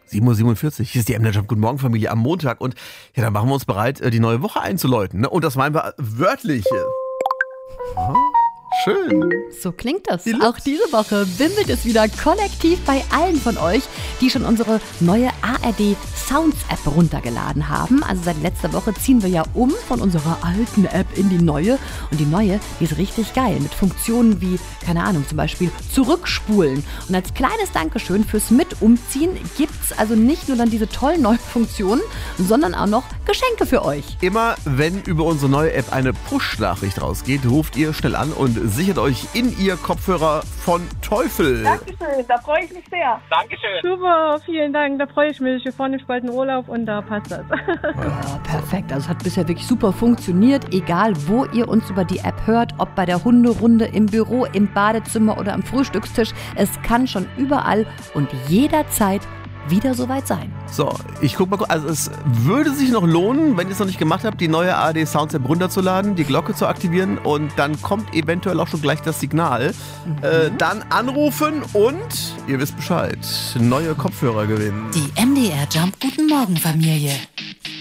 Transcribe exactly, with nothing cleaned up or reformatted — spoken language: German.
sieben Uhr siebenundvierzig, hier ist die M D R Jump Guten Morgen Familie am Montag und ja, dann machen wir uns bereit, die neue Woche einzuläuten. Ne? Und das meinen wir wörtlich. Aha. Schön. So klingt das. Auch diese Woche wimmelt es wieder kollektiv bei allen von euch, die schon unsere neue A R D Sounds App runtergeladen haben. Also seit letzter Woche ziehen wir ja um von unserer alten App in die neue. Und die neue, die ist richtig geil mit Funktionen wie, keine Ahnung, zum Beispiel zurückspulen. Und als kleines Dankeschön fürs Mit-Umziehen gibt es also nicht nur dann diese tollen neuen Funktionen, sondern auch noch Geschenke für euch. Immer wenn über unsere neue App eine Push-Nachricht rausgeht, ruft ihr schnell an und sichert euch in ihr Kopfhörer von Teufel. Dankeschön, da freue ich mich sehr. Dankeschön. Super, vielen Dank, da freue ich mich. Wir fahren nicht bald in Urlaub und da passt das. Ja, perfekt, also es hat bisher wirklich super funktioniert, egal wo ihr uns über die App hört, ob bei der Hunderunde, im Büro, im Badezimmer oder am Frühstückstisch. Es kann schon überall und jederzeit wieder soweit sein. So, ich guck mal, also es würde sich noch lohnen, wenn ihr es noch nicht gemacht habt, die neue A R D Sounds App runterzuladen, die Glocke zu aktivieren und dann kommt eventuell auch schon gleich das Signal. Mhm. Äh, dann anrufen und ihr wisst Bescheid, neue Kopfhörer gewinnen. Die M D R Jump Guten Morgen Familie.